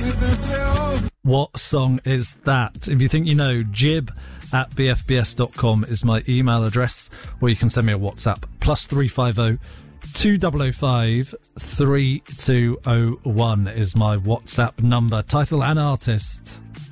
What song is that? If you think you know, jib@bfbs.com is my email address, or you can send me a WhatsApp. +350 2005 3201 is my WhatsApp number. Title and artist.